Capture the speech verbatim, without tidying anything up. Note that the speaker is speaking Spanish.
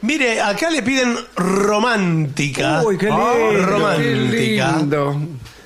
Mire, acá le piden romántica. Uy, qué lindo. Oh, romántica. Qué lindo.